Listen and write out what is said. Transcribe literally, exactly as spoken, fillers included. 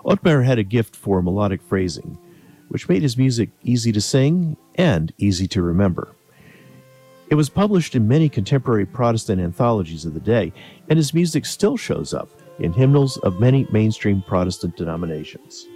Otmar had a gift for melodic phrasing, which made his music easy to sing and easy to remember. It was published in many contemporary Protestant anthologies of the day, and his music still shows up in hymnals of many mainstream Protestant denominations.